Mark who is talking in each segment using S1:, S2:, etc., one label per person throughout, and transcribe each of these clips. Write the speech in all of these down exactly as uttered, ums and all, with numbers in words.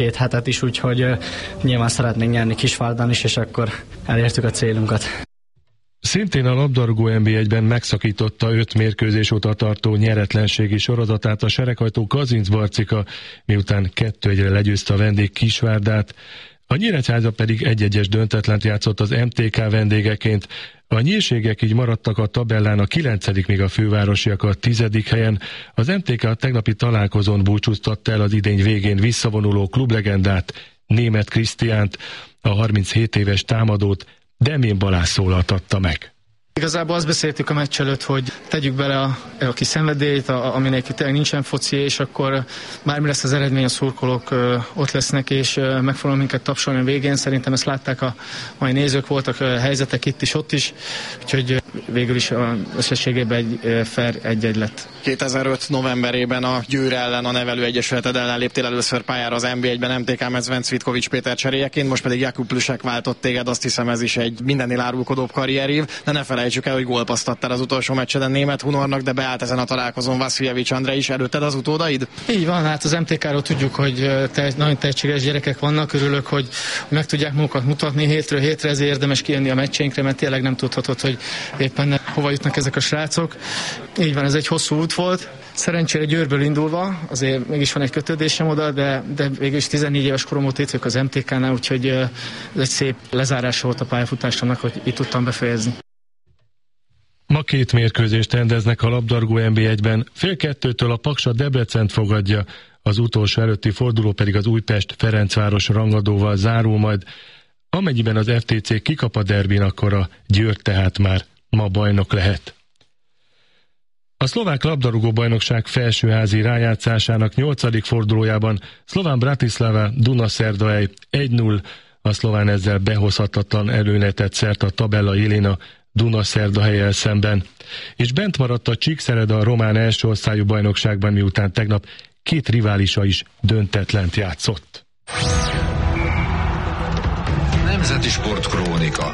S1: két hetet is, úgyhogy nyilván szeretnénk nyerni Kisvárdán is, és akkor elértük a célunkat.
S2: Szintén a labdarúgó en bé egyben megszakította öt mérkőzés óta tartó nyeretlenségi sorozatát a sereghajtó Kazinc Barcika, miután kettő egyre legyőzte a vendég Kisvárdát. A Nyíregyháza pedig egy-egyes döntetlent játszott az em té ká vendégeként. A nyírségek így maradtak a tabellán a kilencedik, míg a fővárosiak a tizedik helyen. Az em té ká a tegnapi találkozón búcsúztatta el az idény végén visszavonuló klublegendát, Németh Krisztiánt, a harminchét éves támadót Demjén Balázs szólaltatta meg.
S3: Igazából azt beszéltük a meccs előtt, hogy tegyük bele a, a kis szenvedélyt, a, aminek tényleg nincsen foci, és akkor bármi lesz az eredmény, a szurkolók ö, ott lesznek, és ö, meg fognak minket tapsolni a végén. Szerintem ezt látták a mai nézők, voltak ö, helyzetek itt is, ott is, úgyhogy ö, végül is összességében egy ö, fair egy-egy lett.
S4: kétezer-öt novemberében a Győr ellen, a nevelőegyesületed ellen léptél először pályára az en bé egyben em té ká mezben Cvitkovics Péter cseréjeként, most pedig Jakub Plüsek váltott téged, azt hiszem ez is egy mindennél árulkodóbb karrierív, de ne felejtsük el, hogy gólpaszt adtál az utolsó meccseden Németh Hunornak, de beállt ezen a találkozón Vasiljevics Andrei is, előtted az utódaid?
S3: Így van, hát az em té káról tudjuk, hogy te, nagyon tehetséges gyerekek vannak, örülök, hogy meg tudják magukat mutatni hétről hétre, ezért érdemes kijönni a meccseinkre, mert tényleg nem tudhatod, hogy éppen hova jutnak ezek a srácok. Így van, ez egy hosszú út volt. Szerencsére Győrből indulva, azért mégis van egy kötődésem oda, de, de végül is tizennégy éves korom óta itt vagyok az em té kánál, úgyhogy ez egy szép lezárása volt a pályafutásomnak, hogy itt tudtam befejezni.
S2: Ma két mérkőzést rendeznek a labdarúgó en bé egyben, fél kettőtől a Paksa Debrecent fogadja, az utolsó előtti forduló pedig az Újpest-Ferencváros rangadóval zárul majd. Amennyiben az ef té cé kikap a derbin, akkor a Győr tehát már ma bajnok lehet. A szlovák labdarúgó bajnokság felsőházi rájátszásának nyolcadik fordulójában Szlován Bratislava Dunaszerdahely egy null, a szlován ezzel behozhatatlan előnyre szert a tabella élén a Dunaszerdahelyel szemben, és bent maradt a Csíkszereda a román első osztályú bajnokságban, miután tegnap két riválisa is döntetlent játszott.
S5: Nemzeti Sport Krónika.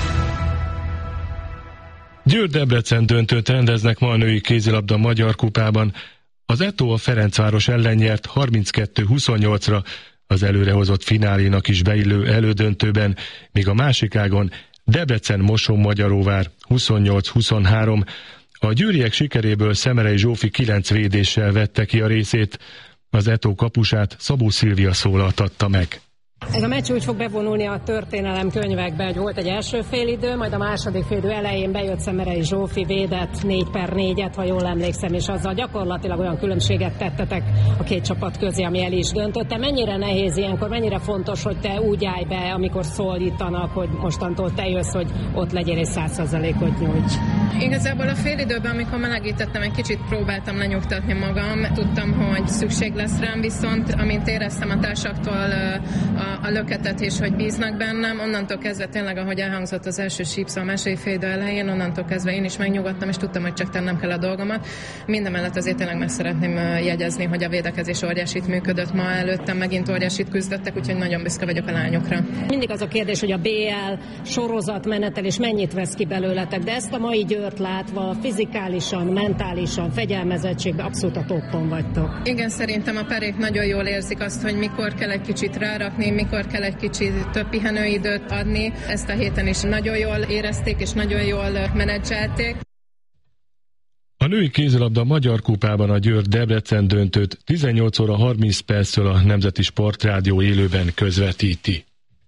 S2: Győr-Debrecen döntőt rendeznek ma a női kézilabda Magyar Kupában. Az é té o a Ferencváros ellen nyert harminckettő huszonnyolcra, az előrehozott finálénak is beillő elődöntőben, míg a másik ágon Debrecen-Moson-Magyaróvár huszonnyolc huszonhárom. A győriek sikeréből Szemerei Zsófi kilenc védéssel vette ki a részét. Az é té o kapusát Szabó Szilvia szólaltatta meg.
S6: Ez a meccs úgy fog bevonulni a történelem könyvekbe, hogy volt egy első félidő, majd a második félidő elején bejött Szemerei Zsófi, védett négy per négyet, ha jól emlékszem, és azzal gyakorlatilag olyan különbséget tettetek a két csapat közé, ami el is döntötte. Mennyire nehéz ilyenkor, mennyire fontos, hogy te úgy állj be, amikor szólítanak, hogy mostantól te jössz, hogy ott legyél és száz százalékot nyújts?
S7: Igazából a félidőben, amikor melegítettem, egy kicsit próbáltam lenyugtatni magam, tudtam, hogy szükség lesz rám, viszont amint éreztem a társaktól a a löketet és hogy bíznak bennem, onnantól kezdve tényleg, ahogy elhangzott az első sípszó a második félidő elején, onnantól kezdve én is megnyugodtam, és tudtam, hogy csak tennem kell a dolgomat. Mindemellett azért tényleg meg szeretném jegyezni, hogy a védekezés óriásit működött ma előttem, megint óriásit küzdöttek, úgyhogy nagyon büszke vagyok a lányokra.
S6: Mindig az a kérdés, hogy a bé el sorozatmenetel és mennyit vesz ki belőletek, de ezt a mai Győrt látva fizikálisan, mentálisan, fegyelmezettségben abszolút a toppon vagytok.
S7: Igen, szerintem a perék nagyon jól érzik azt, hogy mikor kell egy kicsit rárakni, mikor kell egy kicsit több pihenőidőt adni. Ezt a héten is nagyon jól érezték, és nagyon jól menedzselték.
S2: A női kézilabda Magyar Kupában a Győr-Debrecen döntőt tizennyolc óra harminc perctől a Nemzeti Sportrádió élőben közvetíti.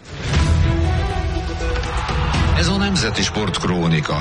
S5: Ez a Nemzeti Sport Krónika.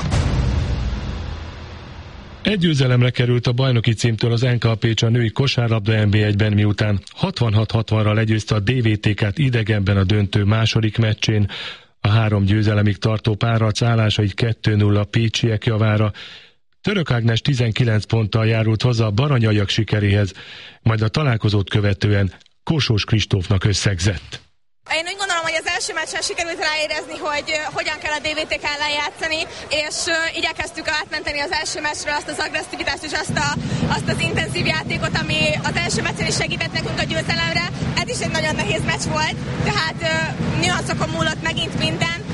S2: Egy győzelemre került a bajnoki címtől az en ká Pécs a női kosárlabda en bé egyben, miután hatvanhat hatvanra legyőzte a dé vé té kát idegenben a döntő második meccsén. A három győzelemig tartó párharc állása így kettő nulla pécsiek javára. Török Ágnes tizenkilenc ponttal járult hozzá a baranyaiak sikeréhez, majd a találkozót követően Kosós Kristófnak összegzett.
S8: Én úgy gondolom, hogy az első meccsen sikerült ráérezni, hogy uh, hogyan kell a dé vé té ká ellen játszani, és uh, igyekeztük átmenteni az első meccsről azt az agresszivitást és azt, a, azt az intenzív játékot, ami az első meccsen is segített nekünk a győzelemre. Ez is egy nagyon nehéz meccs volt, tehát uh, nüanszokon múlott megint minden,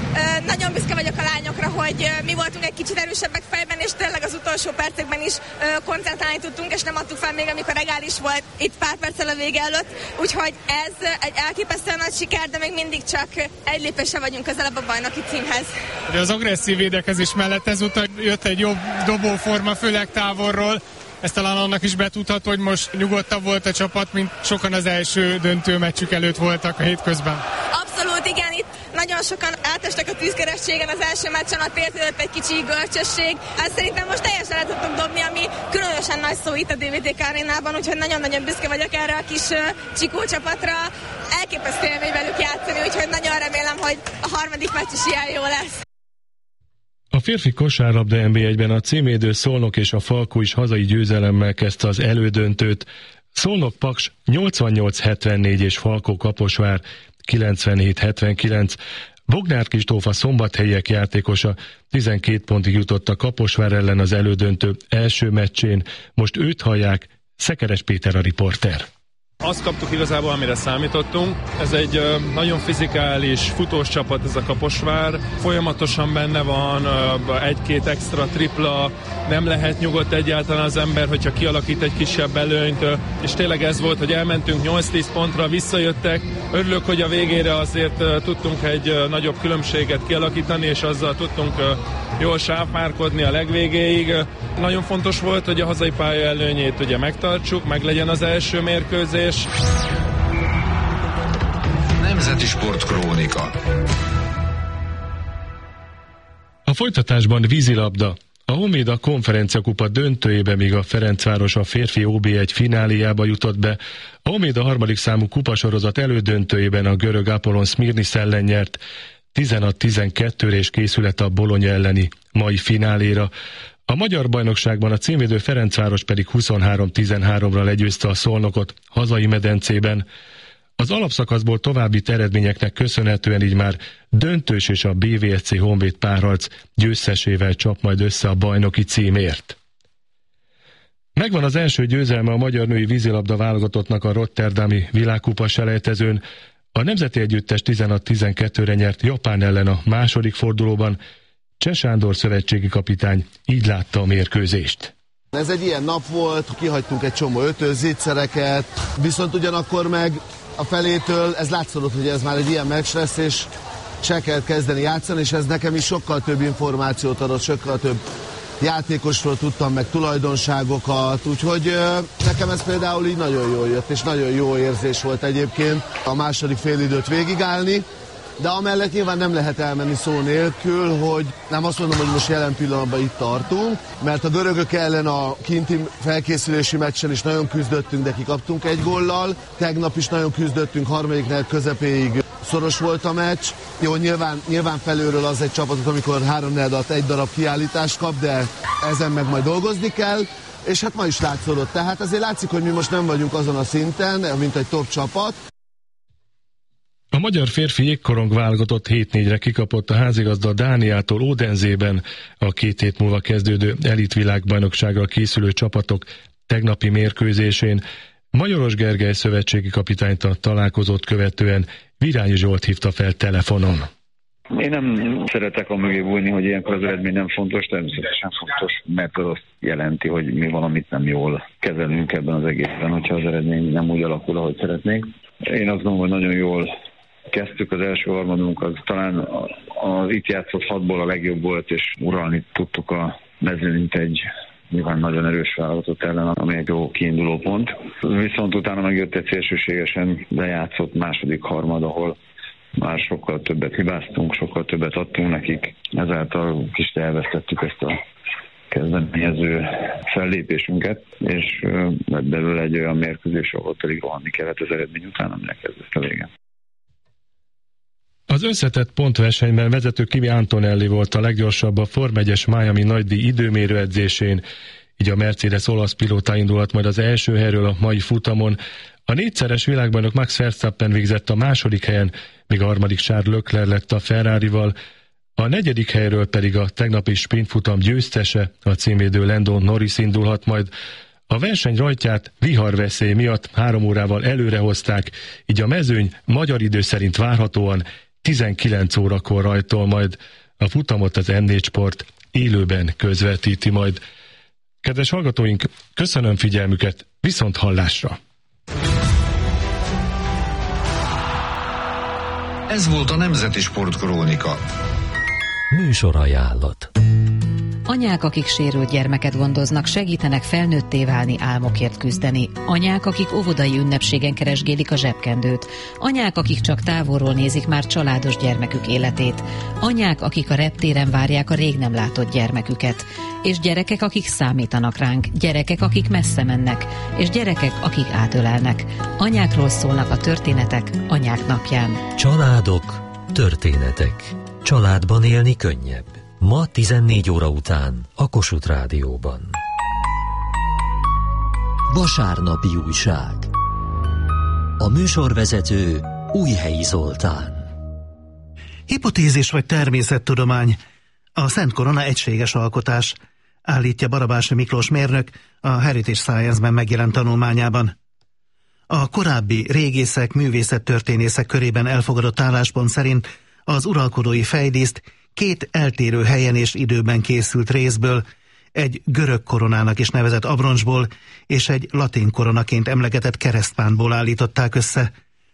S8: Nagyon büszke vagyok a lányokra, hogy mi voltunk egy kicsit erősebbek fejben, és tényleg az utolsó percekben is koncentrálni tudtunk, és nem adtuk fel még, amikor regális volt itt pár perccel a vége előtt. Úgyhogy ez egy elképesztően nagy siker, de még mindig csak egy lépésre vagyunk közelebb a bajnoki címhez.
S3: Az agresszív védekezés mellett ezúttal jött egy jobb dobóforma, főleg távolról. Ez talán annak is betudható, hogy most nyugodtabb volt a csapat, mint sokan az első döntő meccsük előtt voltak a hétközben.
S8: Abszolút igen, itt nagyon sokan átestek a tűzkeresztségen az első meccsen, a tért egy kicsi görcsösség. Ezt szerintem most teljesen le tudtunk dobni, ami különösen nagy szó itt a dé vé té ká arénában, úgyhogy nagyon-nagyon büszke vagyok erre a kis uh, csikó csapatra. Elképesztő élmény velük játszani, úgyhogy nagyon remélem, hogy a harmadik meccs is ilyen jó lesz.
S2: A férfi kosárlabda en bé egyben a címvédő Szolnok és a Falkó is hazai győzelemmel kezdte az elődöntőt. Szolnok Paks nyolcvannyolc hetvennégy és Falkó Kaposvár kilencvenhét hetvenkilenc. Bognár Kristóf a szombathelyiek játékosa tizenkét pontig jutott a Kaposvár ellen az elődöntő első meccsén. Most őt hallják, Szekeres Péter a riporter.
S9: Azt kaptuk igazából, amire számítottunk. Ez egy nagyon fizikális, futós csapat ez a Kaposvár. Folyamatosan benne van egy-két extra tripla, nem lehet nyugodt egyáltalán az ember, hogyha kialakít egy kisebb előnyt, és tényleg ez volt, hogy elmentünk nyolc-tíz pontra, visszajöttek. Örülök, hogy a végére azért tudtunk egy nagyobb különbséget kialakítani, és azzal tudtunk jól sávmárkodni a legvégéig. Nagyon fontos volt, hogy a hazai pálya előnyét ugye megtartsuk, meg legyen az első mérkőzés.
S5: Nemzeti Sport Krónika.
S2: A folytatásban vízilabda. A Honvéd a Konferenciakupa döntőjébe, míg a Ferencváros a férfi o bé egy fináléjába jutott be. A Honvéd a harmadik számú kupasorozat elődöntőjében a görög Apollon Szmirnisz ellen nyert. tizenhat tizenkettőre és készület a Bologna elleni mai fináléra. A magyar bajnokságban a címvédő Ferencváros pedig huszonhárom tizenháromra legyőzte a Szolnokot hazai medencében. Az alapszakaszból további eredményeknek köszönhetően így már döntős és a bé vé es cé Honvéd párharc győztesével csap majd össze a bajnoki címért. Megvan az első győzelme a magyar női vízilabda válogatottnak a rotterdami világkupa selejtezőn. A nemzeti együttes tizenhat tizenkettőre nyert Japán ellen a második fordulóban. Cseh Sándor szövetségi kapitány így látta a mérkőzést.
S10: Ez egy ilyen nap volt, kihagytunk egy csomó ötös zicsereket, viszont ugyanakkor meg a felétől ez látszott, hogy ez már egy ilyen meccs lesz, és se kell kezdeni játszani, és ez nekem is sokkal több információt adott, sokkal több játékosról tudtam meg tulajdonságokat, úgyhogy nekem ez például így nagyon jól jött, és nagyon jó érzés volt egyébként a második félidőt végigállni. De amellett nyilván nem lehet elmenni szó nélkül, hogy nem azt mondom, hogy most jelen pillanatban itt tartunk, mert a görögök ellen a kinti felkészülési meccsen is nagyon küzdöttünk, de kikaptunk egy góllal. Tegnap is nagyon küzdöttünk, harmadiknál közepéig szoros volt a meccs. Jó, nyilván, nyilván felülről az egy csapatot, amikor három negyedat egy darab kiállítást kap, de ezen meg majd dolgozni kell. És hát ma is látszódott. Tehát azért látszik, hogy mi most nem vagyunk azon a szinten, mint egy top csapat.
S2: A magyar férfi jégkorong válogatott hét négyre kikapott a házigazda Dániától Ódenzében a két hét múlva kezdődő elitvilágbajnokságra készülő csapatok tegnapi mérkőzésén. Majoros Gergely szövetségi kapitányt a találkozót követően Virányi Zsolt hívta fel telefonon.
S11: Én nem szeretek a mögé bújni, hogy ilyenkor az eredmény nem fontos, természetesen fontos, mert az azt jelenti, hogy mi valamit nem jól kezelünk ebben az egészben, hogyha az eredmény nem úgy alakul, ahogy szeretnénk. Én azt gondolom, hogy nagyon jól kezdtük, az első harmadunk, az talán az itt játszott hatból a legjobb volt, és uralni tudtuk a mezőnyt egy nyilván nagyon erős válogatott ellen, ami egy jó kiinduló pont. Viszont utána megjött egy szélsőségesen lejátszott második harmad, ahol már sokkal többet hibáztunk, sokkal többet adtunk nekik, ezáltal kis elvesztettük ezt a kezdeményező fellépésünket, és lett belőle egy olyan mérkőzés, ahol pedig rohanni kellett az eredmény után, aminek ez lesz a vége.
S2: Az összetett pontversenyben vezető Kimi Antonelli volt a leggyorsabb a Form egyes Miami nagydíj időmérő edzésén, így a Mercedes olasz pilóta indulhat majd az első helyről a mai futamon. A négyszeres világbajnok Max Verstappen végzett a második helyen, míg a harmadik Charles Leclerc lett a Ferrarival. A negyedik helyről pedig a tegnapi sprintfutam győztese, a címvédő Lando Norris indulhat majd. A verseny rajtját viharveszély miatt három órával előrehozták, így a mezőny magyar idő szerint várhatóan tizenkilenc órakor rajtol majd a futamot az em négy Sport élőben közvetíti majd. Kedves hallgatóink, köszönöm figyelmüket, viszont hallásra!
S5: Ez volt a Nemzeti Sportkrónika.
S12: Műsorajánlat.
S13: Anyák, akik sérült gyermeket gondoznak, segítenek felnőtté válni, álmokért küzdeni. Anyák, akik óvodai ünnepségen keresgélik a zsebkendőt. Anyák, akik csak távolról nézik már családos gyermekük életét. Anyák, akik a reptéren várják a rég nem látott gyermeküket. És gyerekek, akik számítanak ránk. Gyerekek, akik messze mennek. És gyerekek, akik átölelnek. Anyákról szólnak a történetek Anyák napján.
S12: Családok, történetek. Családban élni könnyebb. Ma tizennégy óra után a Kossuth Rádióban. Vasárnapi újság. A műsorvezető Újhelyi Zoltán.
S14: Hipotézis vagy természettudomány? A Szent Korona egységes alkotás, állítja Barabási Miklós mérnök a Heritage Science-ben megjelent tanulmányában. A korábbi régészek, művészettörténészek körében elfogadott álláspont szerint az uralkodói fejdíszt két eltérő helyen és időben készült részből, egy görög koronának is nevezett abroncsból és egy latin koronaként emlegetett keresztpántból állították össze.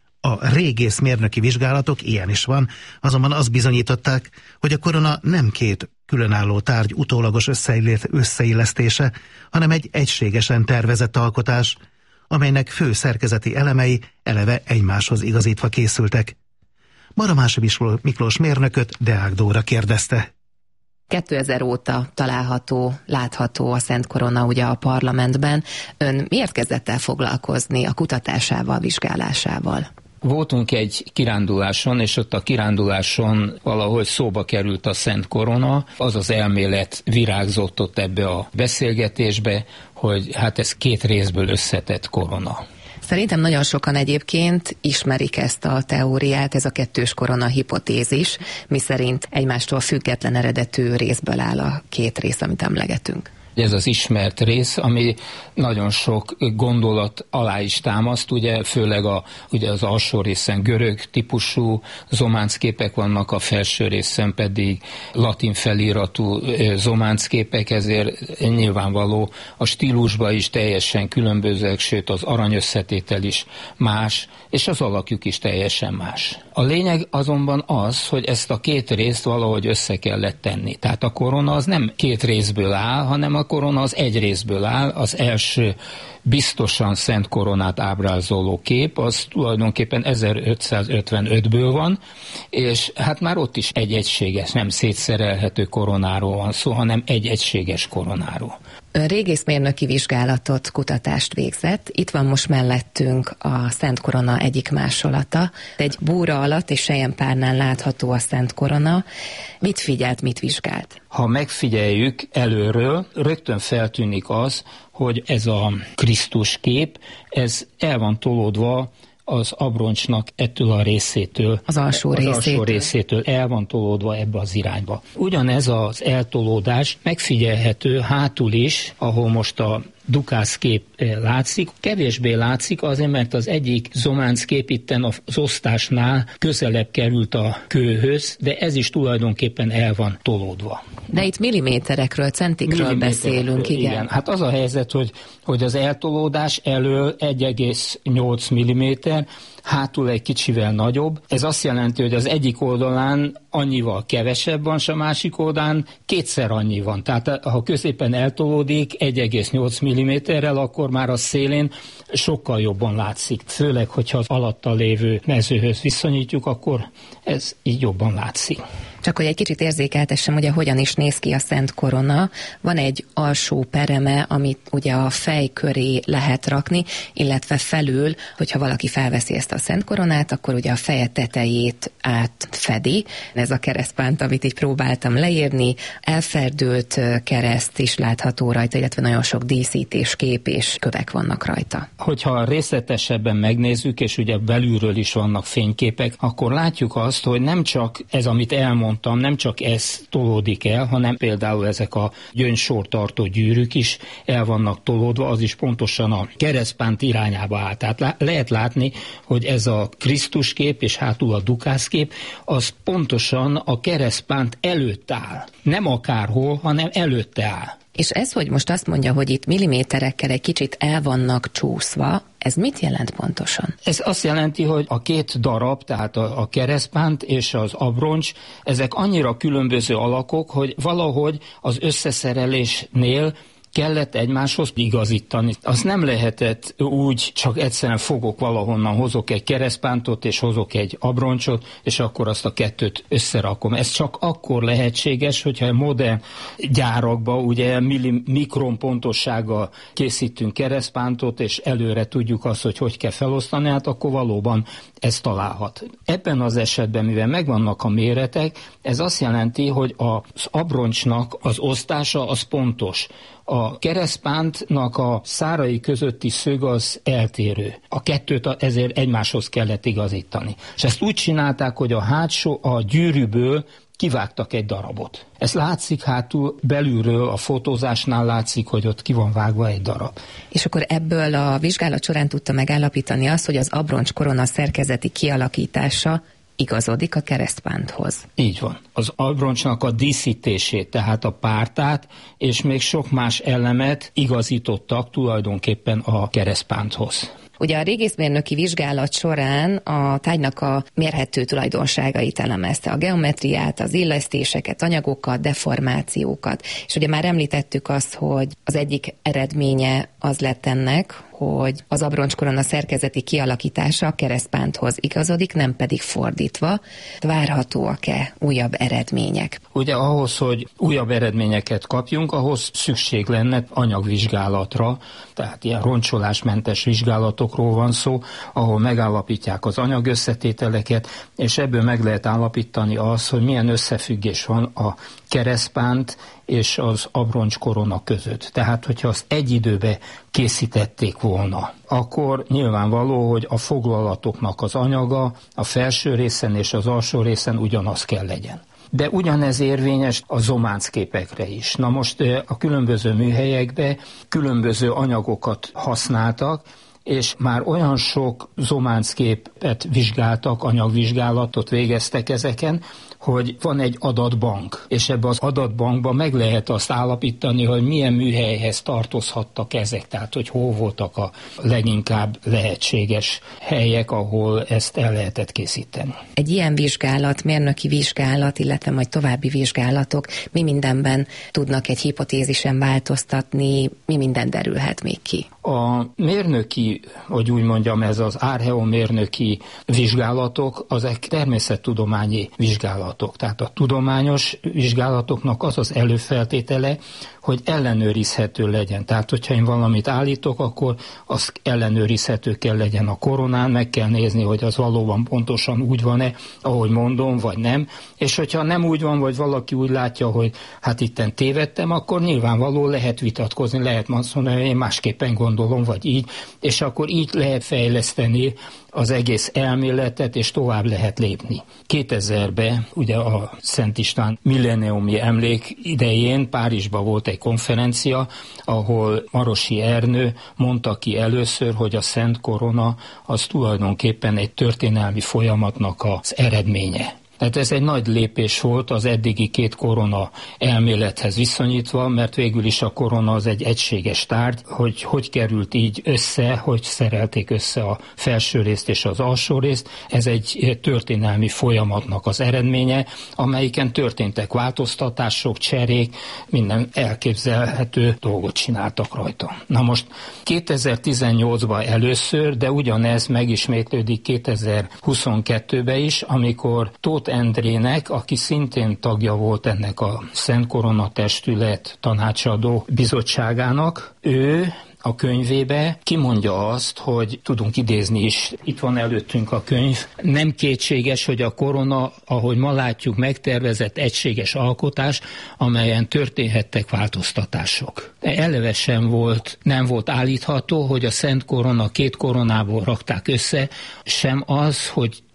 S14: A régész mérnöki vizsgálatok, ilyen is van, azonban azt bizonyították, hogy a korona nem két különálló tárgy utólagos összeillesztése, hanem egy egységesen tervezett alkotás, amelynek fő szerkezeti elemei eleve egymáshoz igazítva készültek. Barabási Miklós mérnököt Deák Dóra kérdezte.
S15: kétezer óta található, látható a Szent Korona ugye a parlamentben. Ön miért kezdett el foglalkozni a kutatásával, vizsgálásával?
S16: Voltunk egy kiránduláson, és ott a kiránduláson valahogy szóba került a Szent Korona. Az az elmélet virágzott ott ebbe a beszélgetésbe, hogy hát ez két részből összetett korona.
S15: Szerintem nagyon sokan egyébként ismerik ezt a teóriát, ez a kettős korona hipotézis, miszerint egymástól független eredetű részből áll a két rész, amit emlegetünk.
S16: Ez az ismert rész, ami nagyon sok gondolat alá is támaszt, ugye főleg a, ugye az alsó részen görög típusú zománcképek vannak, a felső részen pedig latin feliratú zománcképek, ezért nyilvánvaló a stílusban is teljesen különbözőek, sőt az aranyösszetétel is más, és az alakjuk is teljesen más. A lényeg azonban az, hogy ezt a két részt valahogy össze kellett tenni. Tehát a korona az nem két részből áll, hanem a korona az egy részből áll. Az első biztosan Szent Koronát ábrázoló kép, az tulajdonképpen ezerötszázötvenötből van, és hát már ott is egy egységes, nem szétszerelhető koronáról van szó, hanem egy egységes koronáról.
S15: Ön régészmérnöki vizsgálatot, kutatást végzett. Itt van most mellettünk a Szent Korona egyik másolata. Egy búra alatt és selyempárnán látható a Szent Korona. Mit figyelt, mit vizsgált?
S16: Ha megfigyeljük előről, rögtön feltűnik az, hogy ez a Krisztus kép, ez el van tolódva az abroncsnak ettől a részétől,
S15: az alsó,
S16: az
S15: részétől.
S16: alsó részétől el van tolódva ebbe az irányba. Ugyanez az eltolódás megfigyelhető hátul is, ahol most a Dukász kép látszik. Kevésbé látszik azért, mert az egyik zománc kép itten az osztásnál közelebb került a kőhöz, de ez is tulajdonképpen el van tolódva.
S15: De itt milliméterekről, centikről beszélünk, igen. igen.
S16: Hát az a helyzet, hogy, hogy az eltolódás elől egy egész nyolc milliméter, hátul egy kicsivel nagyobb. Ez azt jelenti, hogy az egyik oldalán annyival kevesebb van, és a másik oldalán kétszer annyi van. Tehát ha középen eltolódik egy egész nyolc milliméterrel, akkor már a szélén sokkal jobban látszik. Főleg, hogyha az alatta lévő mezőhöz viszonyítjuk, akkor ez így jobban látszik.
S15: Csak hogy egy kicsit érzékeltessem, ugye hogyan is néz ki a Szent Korona. Van egy alsó pereme, amit ugye a fej köré lehet rakni, illetve felül, hogyha valaki felveszi ezt a Szent Koronát, akkor ugye a feje tetejét átfedi. Ez a keresztpánt, amit így próbáltam leírni, elferdült kereszt is látható rajta, illetve nagyon sok díszítés, kép és kövek vannak rajta.
S16: Hogyha részletesebben megnézzük, és ugye belülről is vannak fényképek, akkor látjuk azt, hogy nem csak ez, amit elmond mondtam, nem csak ez tolódik el, hanem például ezek a gyöngysortartó gyűrűk is el vannak tolódva, az is pontosan a keresztpánt irányába áll. Tehát lá- lehet látni, hogy ez a Krisztus kép és hátul a Dukász kép, az pontosan a keresztpánt előtt áll. Nem akárhol, hanem előtte áll.
S15: És ez, hogy most azt mondja, hogy itt milliméterekkel egy kicsit el vannak csúszva, ez mit jelent pontosan?
S16: Ez azt jelenti, hogy a két darab, tehát a, a keresztpánt és az abroncs, ezek annyira különböző alakok, hogy valahogy az összeszerelésnél kellett egymáshoz igazítani. Azt nem lehetett úgy, csak egyszerűen fogok valahonnan, hozok egy keresztpántot, és hozok egy abroncsot, és akkor azt a kettőt összerakom. Ez csak akkor lehetséges, hogyha modern gyárakba ugye milli, mikron pontossággal készítünk keresztpántot, és előre tudjuk azt, hogy hogy kell felosztani, hát akkor valóban ez találhat. Ebben az esetben, mivel megvannak a méretek, ez azt jelenti, hogy az abroncsnak az osztása az pontos. A keresztpántnak a szárai közötti szög az eltérő. A kettőt ezért egymáshoz kellett igazítani. És ezt úgy csinálták, hogy a hátsó, a gyűrűből kivágtak egy darabot. Ez látszik hátul, belülről a fotózásnál látszik, hogy ott ki van vágva egy darab.
S15: És akkor ebből a vizsgálat során tudta megállapítani azt, hogy az abroncs korona szerkezeti kialakítása igazodik a keresztpánthoz.
S16: Így van. Az abroncsnak a díszítését, tehát a pártát, és még sok más elemet igazítottak tulajdonképpen a keresztpánthoz.
S15: Ugye a régészmérnöki vizsgálat során a tárgynak a mérhető tulajdonságait elemezte, a geometriát, az illesztéseket, anyagokat, deformációkat, és ugye már említettük azt, hogy az egyik eredménye az lett ennek, hogy az abroncskorona szerkezeti kialakítása a keresztpánthoz igazodik, nem pedig fordítva. Várhatóak-e újabb eredmények?
S16: Ugye ahhoz, hogy újabb eredményeket kapjunk, ahhoz szükség lenne anyagvizsgálatra, tehát ilyen roncsolásmentes vizsgálatokról van szó, ahol megállapítják az anyagösszetételeket, és ebből meg lehet állapítani azt, hogy milyen összefüggés van a keresztpánt és az abroncskorona között. Tehát, hogyha azt egy időbe készítették volna, akkor nyilvánvaló, hogy a foglalatoknak az anyaga a felső részen és az alsó részen ugyanaz kell legyen. De ugyanez érvényes a zománcképekre is. Na most a különböző műhelyekben különböző anyagokat használtak, és már olyan sok zománcképet vizsgáltak, anyagvizsgálatot végeztek ezeken, hogy van egy adatbank, és ebbe az adatbankban meg lehet azt állapítani, hogy milyen műhelyhez tartozhattak ezek, tehát hogy hol voltak a leginkább lehetséges helyek, ahol ezt el lehetett készíteni.
S15: Egy ilyen vizsgálat, mérnöki vizsgálat, illetve majd további vizsgálatok mi mindenben tudnak egy hipotézisen változtatni, mi minden derülhet még ki?
S16: A mérnöki, hogy úgy mondjam, ez az archeomérnöki vizsgálatok, azok természettudományi vizsgálatok. Tehát a tudományos vizsgálatoknak az az előfeltétele, hogy ellenőrizhető legyen. Tehát, hogyha én valamit állítok, akkor az ellenőrizhető kell legyen a koronán, meg kell nézni, hogy az valóban pontosan úgy van-e, ahogy mondom, vagy nem. És hogyha nem úgy van, vagy valaki úgy látja, hogy hát itten tévedtem, akkor nyilvánvaló lehet vitatkozni, lehet azt mondani, hogy én másképpen gondolom, vagy így, és akkor így lehet fejleszteni az egész elméletet, és tovább lehet lépni. kétezerben, ugye a Szent István milleniumi emlék idején Párizsban volt egy konferencia, ahol Marosi Ernő mondta ki először, hogy a Szent Korona az tulajdonképpen egy történelmi folyamatnak az eredménye. Tehát ez egy nagy lépés volt az eddigi két korona elmélethez viszonyítva, mert végül is a korona az egy egységes tárgy, hogy hogy került így össze, hogy szerelték össze a felső részt és az alsó részt. Ez egy történelmi folyamatnak az eredménye, amelyiken történtek változtatások, cserék, minden elképzelhető dolgot csináltak rajta. Na most kétezer-tizennyolcban először, de ugyanez megismétlődik kétezer-huszonkettőben is, amikor Tóth Endrének, aki szintén tagja volt ennek a Szent Korona Testület tanácsadó bizottságának, ő a könyvébe kimondja azt, hogy tudunk idézni is, itt van előttünk a könyv, nem kétséges, hogy a korona, ahogy ma látjuk, megtervezett egységes alkotás, amelyen történhettek változtatások. De eleve sem volt, nem volt állítható, hogy a Szent Korona két koronából rakták össze, sem az, hogy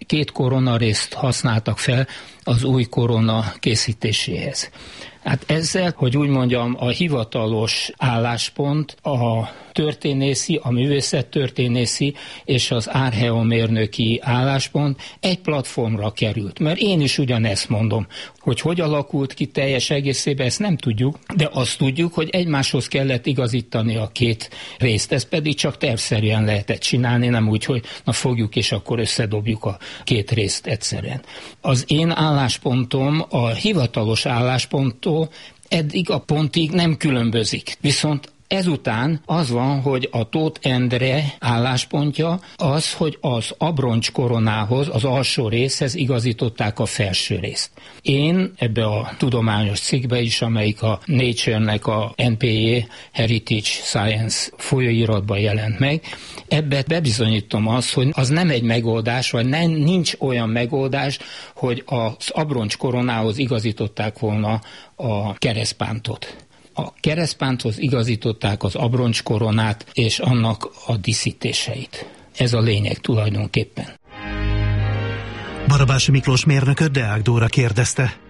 S16: két koronarészt használtak fel az új korona készítéséhez. Hát ezzel, hogy úgy mondjam, a hivatalos álláspont, a történészi, a művészettörténészi és az árheomérnöki álláspont egy platformra került. Mert én is ugyanezt mondom, hogy hogy alakult ki teljes egészében, ezt nem tudjuk, de azt tudjuk, hogy egymáshoz kellett igazítani a két részt. Ez pedig csak tervszerűen lehetett csinálni, nem úgy, hogy na fogjuk és akkor összedobjuk a két részt egyszerűen. Az én álláspontom a hivatalos állásponttól eddig a pontig nem különbözik. Viszont ezután az van, hogy a Tóth Endre álláspontja az, hogy az abroncs koronához, az alsó részhez igazították a felső részt. Én ebbe a tudományos cikkbe is, amelyik a Nature-nek a en pé á Heritage Science folyóiratban jelent meg, ebbe bebizonyítom azt, hogy az nem egy megoldás, vagy nem, nincs olyan megoldás, hogy az abroncs koronához igazították volna a keresztpántot. A keresztpánthoz igazították az abroncs koronát és annak a díszítéseit. Ez a lényeg tulajdonképpen.
S14: Barabási Miklós mérnököt Deák Dóra kérdezte.